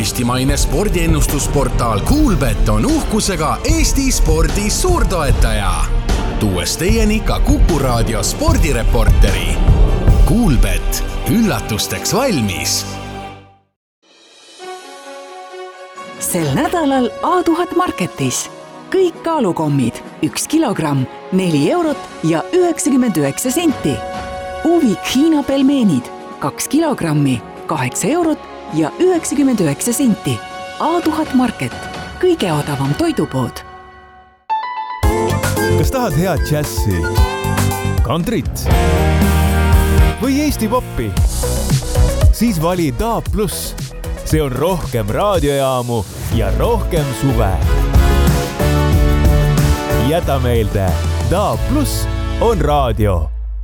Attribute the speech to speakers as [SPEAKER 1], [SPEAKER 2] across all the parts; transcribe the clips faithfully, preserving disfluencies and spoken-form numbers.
[SPEAKER 1] eestimaine spordiennustusportaal Kuulbet on uhkusega Eesti spordi suurtoetaja. Tuues teieni ka Kuku Raadio spordireporteri. Kuulbet, üllatusteks valmis.
[SPEAKER 2] Sel nädalal A tuhat Marketis. Kõik kaalukommid, üks kilogramm, neli eurot ja üheksakümmend üheksa senti. Uvik Hiina pelmeenid, kaks kilogrammi, kaheksa eurot ja üheksakümmend üheksa senti. A tuhat Market, kõige odavam toidupood.
[SPEAKER 3] Kas tahad head džässi, kantrit või Eesti poppi? Siis vali D A B plus. See on rohkem raadiojaamu ja rohkem suve. Jäta meelde, D A B plus on raadio.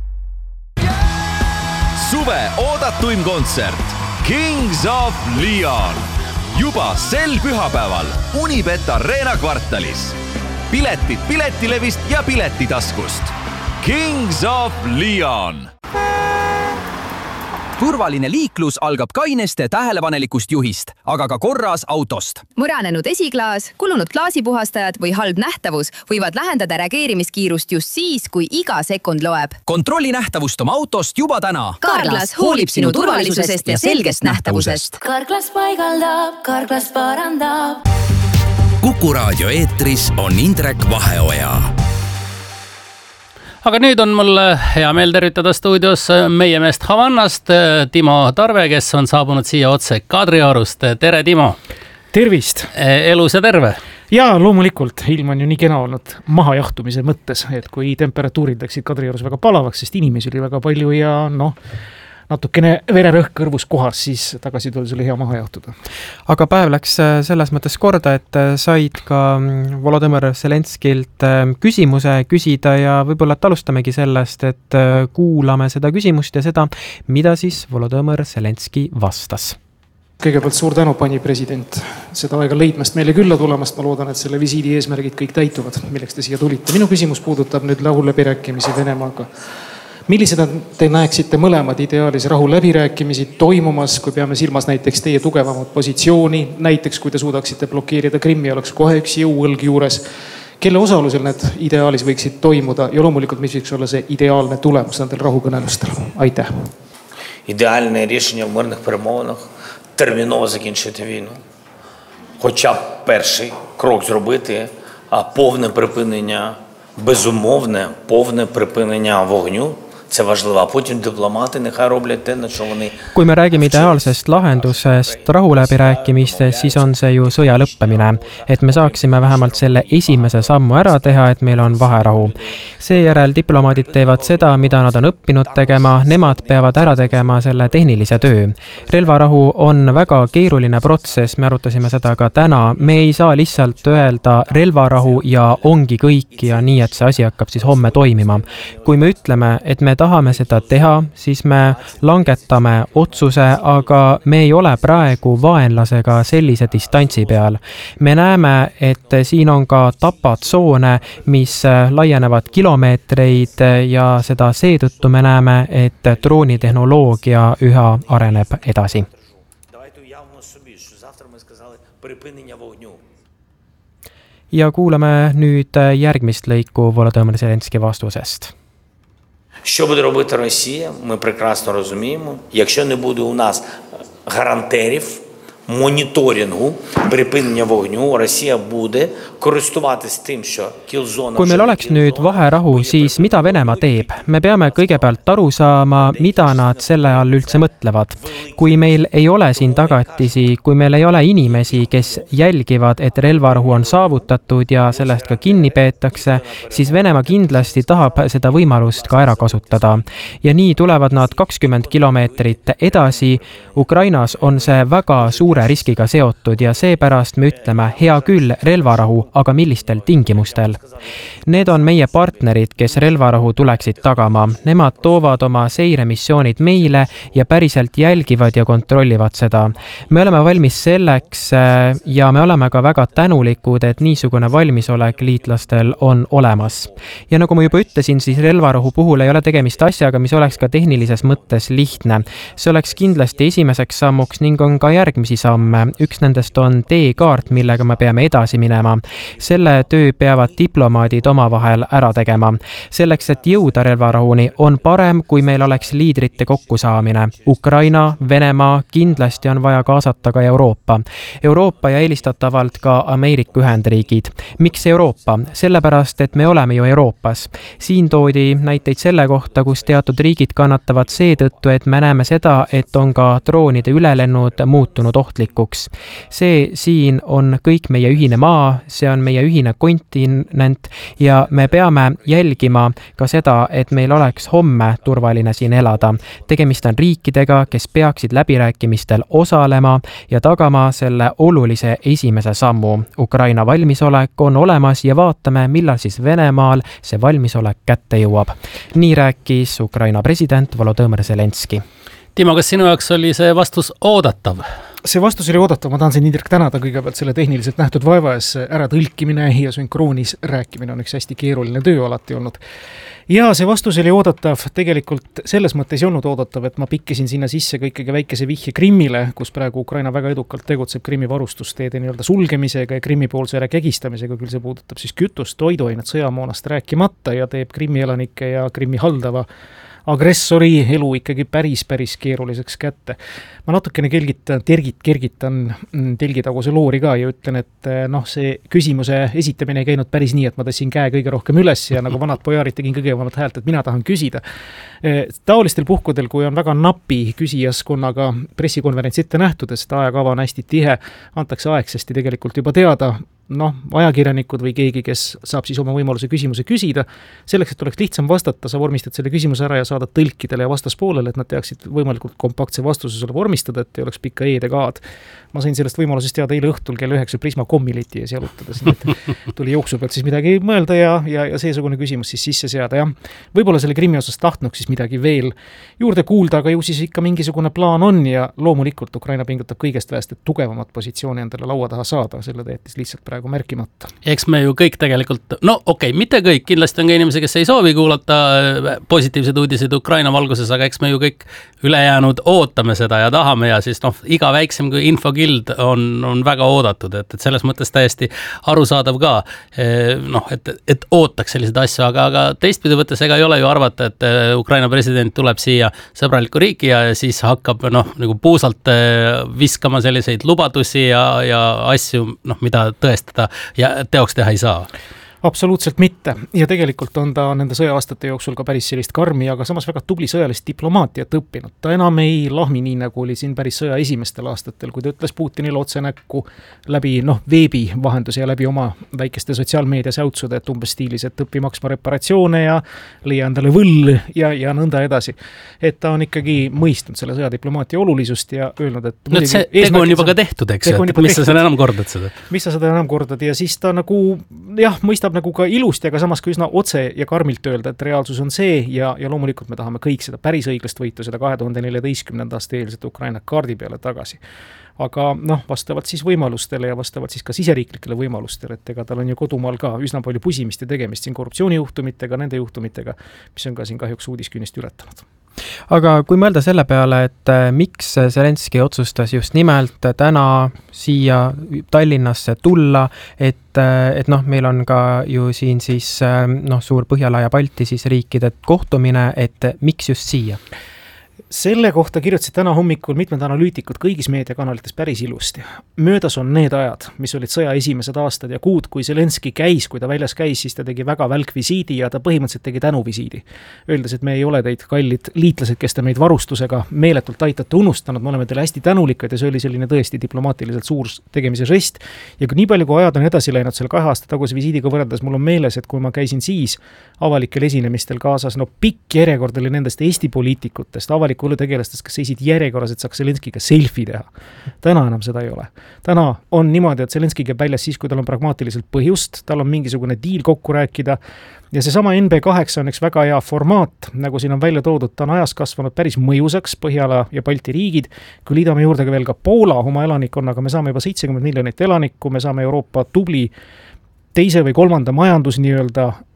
[SPEAKER 4] Suve oodatuim kontsert Kings of Leon. Juba sel pühapäeval Unibet Arena kvartalis. Piletid Piletilevist ja Piletitaskust. Kings of Leon.
[SPEAKER 5] Turvaline liiklus algab kaineste tähelepanelikust juhist, aga ka korras autost.
[SPEAKER 6] Mõranenud esiklaas, kulunud klaasipuhastajad või halb nähtavus võivad lähendada reageerimiskiirust just siis, kui iga sekund loeb.
[SPEAKER 5] Kontrolli nähtavust oma autost juba täna.
[SPEAKER 6] Carglass hoolib sinu turvalisusest ja selgest nähtavusest.
[SPEAKER 7] Carglass paigaldab, Carglass parandab.
[SPEAKER 1] Kuku Raadio eetris on Indrek Vaheoja.
[SPEAKER 8] Aga nüüd on mul hea meel tervitada stuudios meie meest Havannast, Timo Tarve, kes on saabunud siia otse Kadriorust. Tere, Timo!
[SPEAKER 9] Tervist!
[SPEAKER 8] Elus ja terve?
[SPEAKER 9] Jaa, loomulikult. Ilm on ju nii kena olnud mahajahtumise mõttes, et kui temperatuurid läksid Kadriorus väga palavaks, sest inimesi oli väga palju ja noh, natukene vererõhk kõrvus kohas, siis tagasi tulles oli hea maha jahtuda.
[SPEAKER 10] Aga päev läks selles mõttes korda, et said ka Volodõmõr Zelenskilt küsimuse küsida ja võib-olla alustamegi sellest, et kuulame seda küsimust ja seda, mida siis Volodõmõr Zelenski vastas.
[SPEAKER 9] Kõigepealt suur tänu, pani president, seda aega leidmast meile külla tulemast. Ma loodan, et selle visiidi eesmärgid kõik täituvad, milleks te siia tulite. Minu küsimus puudutab nüüd rahuläbirääkimisi Venemaaga. Millised te näeksite mõlemad ideaalis rahuläbirääkimisi toimumas, kui peame silmas näiteks teie tugevamat positsiooni, näiteks kui te suudaksite blokeerida Krimmi, oleks kohe üks jõuõlg juures. Kelle osalusel need ideaalis võiksid toimuda ja loomulikult mis võiks olla see ideaalne tulemus nendel rahukõnelustel? Aitäh!
[SPEAKER 11] Ідеальне рішення в мирних перемовинах терміново закінчити війну. Хоча б перший крок зробити, а повне припинення, безумовне, повне припинення вогню. See важливо, а потім дипломати нехай роблять те, на що вони.
[SPEAKER 10] Kui me räägime ideaalsest lahendusest rahuläbirääkimistes, siis on see ju sõja lõppemine, et me saaksime vähemalt selle esimese sammu ära teha, et meil on vaherahu. Seejärel diplomaadid teevad seda, mida nad on õppinud tegema, nemad peavad ära tegema selle tehnilise töö. Relvarahu on väga keeruline protsess, me arutasime seda ka täna. Me ei saa lihtsalt öelda relvarahu ja ongi kõik ja nii, et see asi hakkab siis homme toimima. Kui me ütleme, et me tahame seda teha, siis me langetame otsuse, aga me ei ole praegu vaenlasega sellise distantsi peal. Me näeme, et siin on ka tapatsoone, mis laienevad kilomeetreid ja seda seetõttu me näeme, et droonitehnoloogia üha areneb edasi. Ja kuulame nüüd järgmist lõiku Volodõmõr Zelenski vastusest.
[SPEAKER 11] Що буде робити Росія, ми прекрасно розуміємо. Якщо не буде у нас гарантерів, monitoringu pripinja vognu, Россия bude koristumaatis tým, що killzona.
[SPEAKER 10] Kui meil oleks nüüd vaherahu, siis mida Venemaa teeb? Me peame kõigepealt aru saama, mida nad selle all üldse mõtlevad. Kui meil ei ole siin tagatisi, kui meil ei ole inimesi, kes jälgivad, et relvarahu on saavutatud ja sellest ka kinni peetakse, siis Venemaa kindlasti tahab seda võimalust ka ära kasutada. Ja nii tulevad nad kakskümmend kilomeetrit edasi. Ukrainas on see väga suur riskiga seotud ja seepärast me ütleme hea küll relvarahu, aga millistel tingimustel. Need on meie partnerid, kes relvarahu tuleksid tagama. Nemad toovad oma seiremissioonid meile ja päriselt jälgivad ja kontrollivad seda. Me oleme valmis selleks ja me oleme ka väga tänulikud, et niisugune valmisolek liitlastel on olemas. Ja nagu ma juba ütlesin, siis relvarahu puhul ei ole tegemist asjaga, mis oleks ka tehnilises mõttes lihtne. See oleks kindlasti esimeseks sammuks ning on ka järgmisi samme. Üks nendest on teekaart, millega me peame edasi minema. Selle töö peavad diplomaadid omavahel ära tegema. Selleks, et jõuda relvarahuni, on parem, kui meil oleks liidrite kokkusaamine. Ukraina, Venemaa, kindlasti on vaja kaasata ka Euroopa. Euroopa ja eelistatavalt ka Ameerika Ühendriigid. Miks Euroopa? Sellepärast, et me oleme ju Euroopas. Siin toodi näiteid selle kohta, kus teatud riigid kannatavad seetõttu, et me näeme seda, et on ka droonide ülelennud muutunud ohtlikuks. See siin on kõik meie ühine maa, see on meie ühine kontinent ja me peame jälgima ka seda, et meil oleks homme turvaline siin elada. Tegemist on riikidega, kes peaksid läbirääkimistel osalema ja tagama selle olulise esimese sammu. Ukraina valmisolek on olemas ja vaatame, millal siis Venemaal see valmisolek kätte jõuab. Nii rääkis Ukraina president Volodõmõr Zelenski.
[SPEAKER 8] Timo, kas sinu jaoks oli see vastus oodatav?
[SPEAKER 9] See vastus oli oodatav, ma tahan siin Indrek tänada kõigepealt selle tehniliselt nähtud vaeva ees. Ära tõlkimine ja sünkroonis rääkimine on üks hästi keeruline töö alati olnud. Ja see vastus oli oodatav, tegelikult selles mõttes ei olnud oodatav, et ma pikkisin sinna sisse kõikegi väikese vihje Krimmile, kus praegu Ukraina väga edukalt tegutseb Krimmi varustusteede nii-öelda sulgemisega ja Krimmi poolseere kägistamisega, küll see puudutab siis kütust, toiduainet, sõjamoonast rääkimata ja teeb Krimmi elanike ja Krimmi haldava agressori elu ikkagi päris, päris keeruliseks kätte. Ma natukene kelgitan, tergit, kergitan telgitaguse loori ka ja ütlen, et noh, see küsimuse esitamine ei käinud päris nii, et ma tõssin käe kõige rohkem üles ja nagu vanad pojaarid tegin kõigevamat häält, et mina tahan küsida. Taolistel puhkudel, kui on väga napi küsijaskonnaga pressikonverents ette nähtud, et seda ajakava on hästi tihe, antakse aegsasti tegelikult juba teada, noh, ajakirjanikud või keegi, kes saab siis oma võimaluse küsimuse küsida. Selleks, et oleks lihtsam vastata, sa vormistad selle küsimuse ära ja saadad tõlkidele ja vastaspoolele, et nad teaksid võimalikult kompaktse vastuse sulle vormistada, et ei oleks pikka eed ega aad. Ma sain sellest võimalusest teada eile õhtul kell üheksa Prisma kommileti ees jalutades, nii et tuli jooksu pealt siis midagi mõelda ja, ja, ja seesugune küsimus siis sisse seada. Ja võib-olla selle Krimmi osas tahtnuks siis midagi veel juurde kuulda, aga ju siis ikka mingisugune plaan on ja loomulikult Ukraina pingutab kõigest väest, et tugevamat positsiooni endale laua taha saada, selle teetis lihtsalt praegu märkimata.
[SPEAKER 8] Eks me ju kõik tegelikult, no okei, okay, mitte kõik, kindlasti on ka inimesi, kes ei soovi kuulata positiivsed uudised Ukraina valguses, aga eks me ju kõik ülejäänud ootame seda ja tahame ja siis noh, iga väiksem kui infokild on, on väga oodatud, et, et selles mõttes täiesti arusaadav ka, noh, et, et ootaks selliseid asju, aga, aga teistpidi võttes ega ei ole ju arvata, et Ukraina president tuleb siia sõbralikku riiki ja siis hakkab noh, nagu puusalt viskama selliseid lubadusi ja, ja asju, noh, mida tõestada ja teoks teha ei saa.
[SPEAKER 9] Absoluutselt mitte. Ja tegelikult on ta nende sõja-aastate jooksul ka päris sellist karmi, aga samas väga tubli sõjalist diplomaatiat õppinud. Ta enam ei lahmi nii, nagu oli siin päris sõja esimestel aastatel, kui ta ütles Putinile otse näkku läbi noh, veebi vahenduse ja läbi oma väikeste sotsiaalmeedia säutsude, et umbes stiilis, et õppi maksma reparatsioone ja leia endale võll ja, ja nõnda edasi. Et ta on ikkagi mõistnud selle sõjadiplomaatia olulisust ja öelnud, et
[SPEAKER 8] no, see tegu on juba ka tehtud, eks, et mis sa seda enam kordad seda?
[SPEAKER 9] Mis sa seda enam kordad ja siis ta nagu, jah, mõistab nagu ka ilusti, aga samas ka üsna otse ja karmilt öelda, et reaalsus on see ja, ja loomulikult me tahame kõik seda päris õiglast võitu, seda kahe tuhande neljateistkümnenda aasta eelset Ukraina kaardi peale tagasi. Aga noh, vastavalt siis võimalustele ja vastavalt siis ka siseriiklikele võimalustele, et ega tal on ju kodumaal ka üsna palju pusimist ja tegemist siin korruptsioonijuhtumitega, nende juhtumitega, mis on ka siin kahjuks uudiskünnist ületanud.
[SPEAKER 10] Aga kui mõelda selle peale, et miks Zelenski otsustas just nimelt täna siia Tallinnasse tulla, et, et noh, meil on ka ju siin siis noh, suur Põhjala ja Balti siis riikide kohtumine, et miks just siia?
[SPEAKER 9] Selle kohta kirjutasid täna hommikul mitmed analüütikud kõigis meediakanalites päris ilusti. Möödas on need ajad, mis olid sõja esimesed aastad ja kuud, kui Zelenski käis, kui ta väljas käis, siis ta tegi väga välkvisiidi ja ta põhimõtteliselt tegi tänuvisiidi. Öeldes, et me ei ole teid kallid liitlased, kes te meid varustusega meeletult aitate unustanud, me oleme teile hästi tänulikad ja see oli selline tõesti diplomaatiliselt suur tegemise žest. Ja kui nii palju, kui ajad on edasi läinud selle kahe aasta taguse visiidiga võrreldes, mul on meeles, et kui ma käisin siis avalikel esinemistel kaasas, no pikk järjekord oli nendest Eesti poliitikutest, avalik tegelastest, kes seisid järjekorras, et saaks Zelenskiga selfie teha. Täna enam seda ei ole. Täna on niimoodi, et Zelenski käib väljas siis, kui tal on pragmaatiliselt põhjust, tal on mingisugune diil kokku rääkida ja seesama N B kaheksa on üks väga hea formaat, nagu siin on välja toodud, ta on ajas kasvanud päris mõjusaks Põhjala ja Balti riigid, kui liidame juurde ka veel ka Poola oma elanikkonnaga, me saame juba seitsekümmend miljonit elanikku, me saame Euroopa tubli teise või kolmanda majandus nii-öelda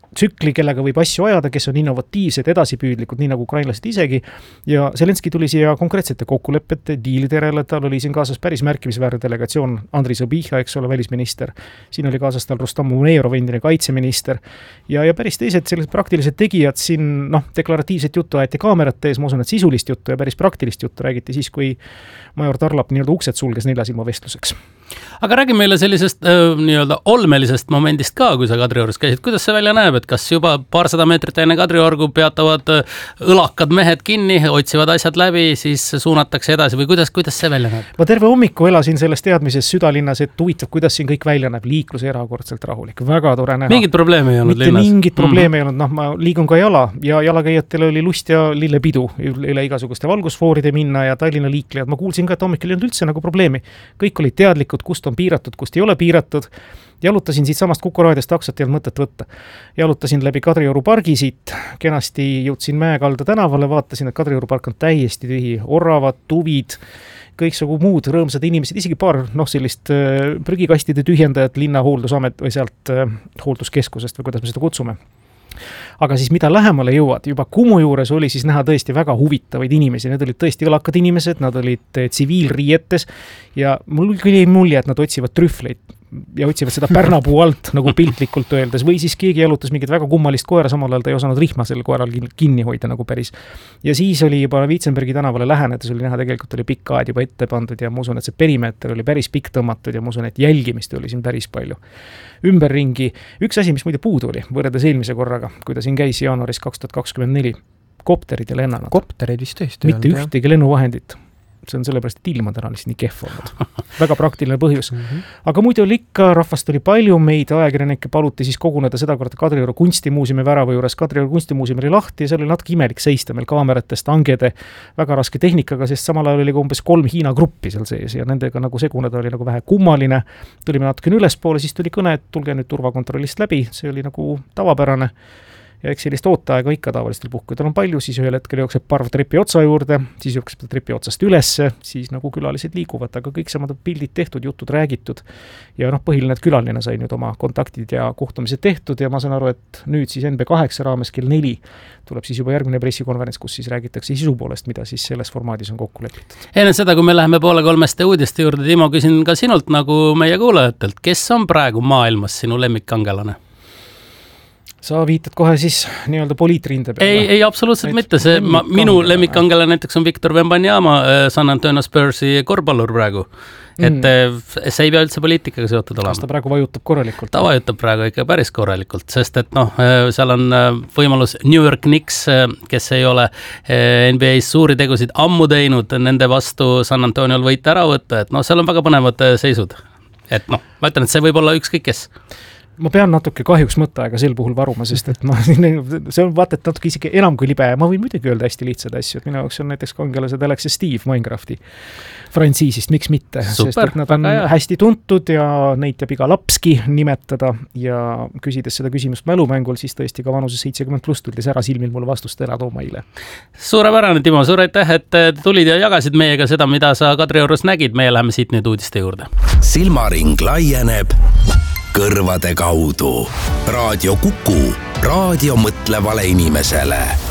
[SPEAKER 9] tsükli, kellega võib asju ajada, kes on innovatiivsed, edasipüüdlikud, nii nagu ukrainlased isegi. Ja Zelenski tuli siia konkreetsete kokkulepete, diilide järele, tal oli siin kaasas päris märkimisväärne delegatsioon, Andri Sõbihha, eks ole, välisminister. Siin oli kaasas tal Rustam Umerov, endine kaitseminister. Ja, ja päris teised sellised praktilised tegijad siin, noh, deklaratiivset juttu aeti kaamerate ees, ma usun, et sisulist juttu ja päris praktilist juttu räägiti siis, kui major Tarlap nii-öelda uksed sulges neljasilma vestluseks.
[SPEAKER 8] Aga räägi meile sellisest äh, nii-öelda olmelisest momendist ka, kui sa Kadriorus käisid. Kuidas see välja näeb, et kas juba paarsada meetrit enne Kadriorgu peatavad õlakad mehed kinni, otsivad asjad läbi, siis suunatakse edasi või kuidas, kuidas see välja näeb?
[SPEAKER 9] Ma terve hommiku elasin selles teadmises südalinnas, et huvitav, kuidas siin kõik välja näeb. Liiklus erakordselt rahulik, väga tore näha.
[SPEAKER 8] Mingit probleemi ei olnud
[SPEAKER 9] Mitte
[SPEAKER 8] linnas?
[SPEAKER 9] Mingit probleemi ei olnud, noh, ma liigun ka jala ja jalakäijatel oli lust ja lillepidu üle igasuguste valgusfooride minna ja Tallinna liiklejad. Ma kuulsin ka, et hommikul ei olnud üldse nagu probleemi. Kõik olid teadlikud, kust on piiratud, kust ei ole piiratud. Jalutasin siit samast Kuku raadios taksot ja mõtet võtta. Jalutasin läbi Kadrioru pargi siit, kenasti jõudsin Mäekalda tänavale, vaatasin, et Kadrioru park on täiesti tühi, oravad, tuvid, kõiksugu muud rõõmsad inimesed, isegi paar noh, sellist äh, prügikastide tühjendajat linna hooldusamet või sealt äh, hoolduskeskusest või kuidas me seda kutsume. Aga siis mida lähemale jõuad, juba Kumu juures oli siis näha tõesti väga huvitavaid inimesi, need olid tõesti õlakad inimesed, nad olid tsiviilriietes ja mul küll ei mulje, et nad otsivad trühvleid ja otsivad seda pärnapuu alt, nagu piltlikult öeldes, või siis keegi jalutas mingit väga kummalist koera, samal ajal ta ei osanud rihma selle koeral kinni hoida nagu päris. Ja siis oli juba Viitsenbergi tänavale lähenedes, oli näha tegelikult oli pikk aed juba ette pandud ja ma usun, et see perimeeter oli päris pikk tõmmatud ja ma usun, et jälgimist oli siin päris palju. Ümberringi, üks asi, mis muide puudu oli, võrreldes eelmise korraga, kui ta siin käis jaanuaris kaks tuhat kakskümmend neli, kopterid ja lennanud.
[SPEAKER 10] Kopterid vist tõesti.
[SPEAKER 9] Mitte ühtegi lennuvahendit. See on sellepärast, et ilma täna lihtsalt nii kehv olnud. Väga praktiline põhjus. Mm-hmm. Aga muidu oli ikka, rahvast oli palju, meid ajakirjanikke paluti siis koguneda seda korda Kadrioru kunstimuuseumi värava juures. Kadrioru kunstimuuseumi oli lahti ja seal oli natuke imelik seista meil kaameratest, angede, väga raske tehnikaga, sest samal ajal oli ka umbes kolm Hiina gruppi seal sees ja nendega nagu seguneda oli nagu vähe kummaline. Tulime natuke ülespoole, siis tuli kõne, et tulge nüüd turvakontrollist läbi, see oli nagu tavapärane. Ja eks sellist ooteaega ikka tavalistel puhkudel on palju, siis ühel hetkel jookseb parv trepi otsa juurde, siis jookseb trepi otsast ülesse, siis nagu külalised liiguvad, aga kõik samad pildid tehtud, jutud räägitud. Ja noh, põhiline, et külaline sai nüüd oma kontaktid ja kohtumised tehtud ja ma saan aru, et nüüd siis N B kaheksa raames kell neli tuleb siis juba järgmine pressikonverents, kus siis räägitakse sisu poolest, mida siis selles formaadis on kokku lepitud.
[SPEAKER 8] Enne seda, kui me läheme poole kolmeste uudiste juurde, Timo, küsin ka sinult nagu meie kuulajatelt, kes on praegu maailmas sinu lemmikkangelane?
[SPEAKER 9] Sa viitad kohe siis nii-öelda poliitrinde peale?
[SPEAKER 8] Ei, ei absoluutselt mitte. See, ma, minu lemmikkangele näiteks on Victor Wembanyama, San Antonio Spursi korvpallur praegu. Et mm. see ei pea üldse poliitikaga seotud olema.
[SPEAKER 9] Kas ta praegu vajutab korralikult?
[SPEAKER 8] Ta vajutab praegu ikka päris korralikult, sest et noh, seal on võimalus New York Knicks, kes ei ole N B A-s suuri tegusid ammu teinud, nende vastu San Antoniol võita ära võtta, et noh, seal on väga põnevad seisud. Et noh, ma ütlen, et see võib olla ükskõik kes.
[SPEAKER 9] Ma pean natuke kahjuks mõtteaega sel puhul varuma, sest et ma, see on vaata, et natuke isegi enam kui libe. Ma võin muidugi öelda hästi lihtsad asju, et minu jaoks on näiteks kangelased Alex ja Steve Minecrafti frantsiisist, miks mitte.
[SPEAKER 8] Super,
[SPEAKER 9] sest et nad on hästi tuntud ja neid teab iga lapski nimetada ja küsides seda küsimust mälumängul, siis tõesti ka vanuses seitsekümmend pluss tuldi sära silmil mulle vastust ära tooma eile.
[SPEAKER 8] Suurepärane, Timo, suur aitäh, et tulid ja jagasid meiega seda, mida sa Kadriorus nägid. Meie läheme siit nüüd uudiste juurde.
[SPEAKER 1] Silmaring laieneb kõrvade kaudu. Raadio Kuku, raadio mõtlevale inimesele.